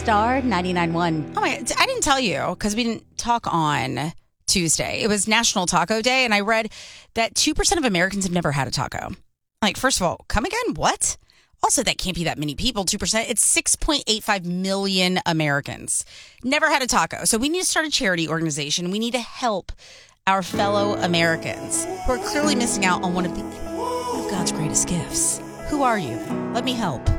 Star 99.1. Oh my! I didn't tell you because we didn't talk on Tuesday. It was National Taco Day, and I read that 2% of Americans have never had a taco. Like, first of all, come again? What? Also, that can't be that many people. 2%. It's 6.85 million Americans never had a taco. So we need to start a charity organization. We need to help our fellow Americans who are clearly missing out on one of God's greatest gifts. Who are you? Let me help.